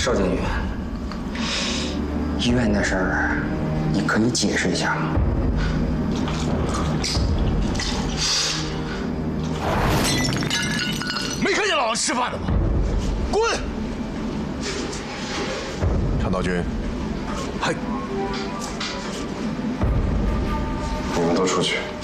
邵经理，医院的事儿，你可以解释一下吗？ 没看见老子吃饭的吗？滚！常道君， 嗨，你们都出去。